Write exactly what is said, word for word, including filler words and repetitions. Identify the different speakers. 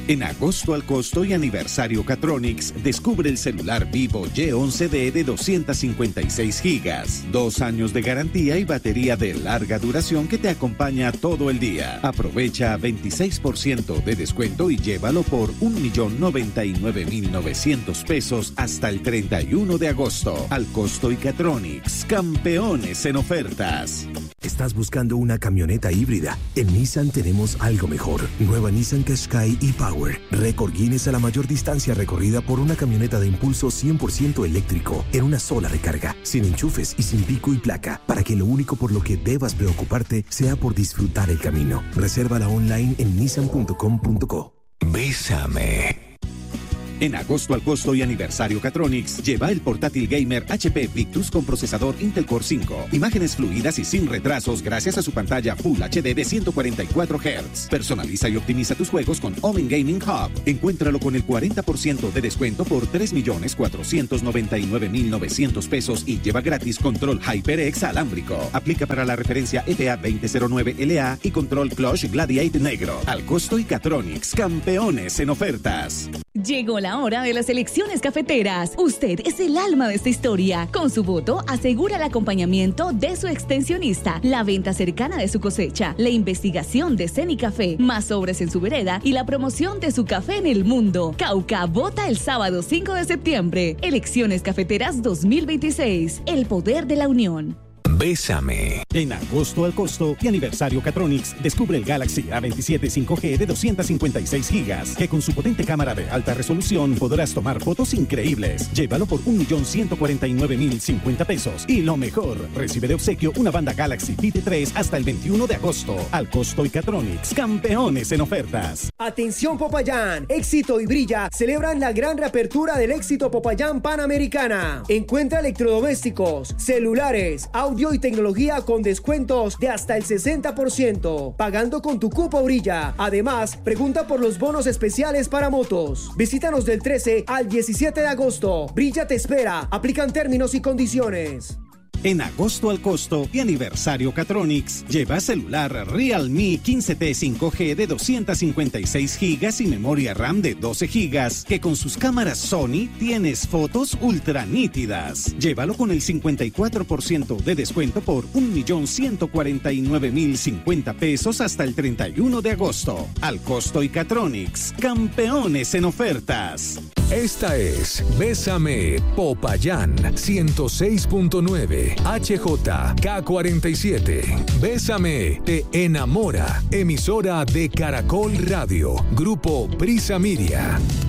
Speaker 1: En agosto al costo y aniversario Catronics, descubre el celular Vivo Y once D de doscientos cincuenta y seis gigas, dos años de garantía y batería de larga duración que te acompaña todo el día. Aprovecha veintiséis por ciento de descuento y llévalo por un millón noventa y nueve mil novecientos pesos hasta el treinta y uno de agosto. Al costo y Catronics, campeones en ofertas.
Speaker 2: ¿Estás buscando una camioneta híbrida? En Nissan tenemos algo mejor. Nueva Nissan Qashqai e-Power. Récord Guinness a la mayor distancia recorrida por una camioneta de impulso cien por ciento eléctrico en una sola recarga, sin enchufes y sin pico y placa, para que lo único por lo que debas preocuparte sea por disfrutar el camino. Resérvala online en nissan punto com punto co.
Speaker 3: Bésame.
Speaker 1: En agosto al costo y aniversario Catronics, lleva el portátil gamer H P Victus con procesador Intel Core cinco. Imágenes fluidas y sin retrasos gracias a su pantalla Full H D de ciento cuarenta y cuatro hertz. Personaliza y optimiza tus juegos con Omen Gaming Hub. Encuéntralo con el cuarenta por ciento de descuento por tres millones cuatrocientos noventa y nueve mil novecientos pesos y lleva gratis control HyperX alámbrico. Aplica para la referencia F A veinte cero nueve L A y control Clutch Gladiate negro. Al costo y Catronics, campeones en ofertas.
Speaker 4: Llegó la hora de las elecciones cafeteras. Usted es el alma de esta historia. Con su voto asegura el acompañamiento de su extensionista, la venta cercana de su cosecha, la investigación de Cenicafé, más obras en su vereda y la promoción de su café en el mundo. Cauca vota el sábado cinco de septiembre. Elecciones cafeteras dos mil veintiséis. El poder de la unión.
Speaker 3: Bésame.
Speaker 5: En agosto al costo y aniversario Catronics, descubre el Galaxy A veintisiete cinco G de doscientos cincuenta y seis gigas, que con su potente cámara de alta resolución podrás tomar fotos increíbles. Llévalo por un millón ciento cuarenta y nueve mil cincuenta pesos. Y lo mejor, recibe de obsequio una banda Galaxy Fit tres hasta el veintiuno de agosto. Al costo y Catronics, campeones en ofertas.
Speaker 6: Atención Popayán, Éxito y Brilla celebran la gran reapertura del Éxito Popayán Panamericana. Encuentra electrodomésticos, celulares, audio y tecnología con descuentos de hasta el sesenta por ciento, pagando con tu cupo Brilla. Además, pregunta por los bonos especiales para motos. Visítanos del trece al diecisiete de agosto. Brilla te espera. Aplican términos y condiciones.
Speaker 1: En agosto al costo y aniversario Catronics, lleva celular Realme quince T cinco G de doscientos cincuenta y seis gigas y memoria RAM de doce gigas, que con sus cámaras Sony tienes fotos ultra nítidas. Llévalo con el cincuenta y cuatro por ciento de descuento por un millón ciento cuarenta y nueve mil cincuenta pesos hasta el treinta y uno de agosto. Al costo y Catronics, campeones en ofertas.
Speaker 3: Esta es Bésame Popayán ciento seis punto nueve H J K cuarenta y siete. Bésame te enamora. Emisora de Caracol Radio. Grupo Prisa Media.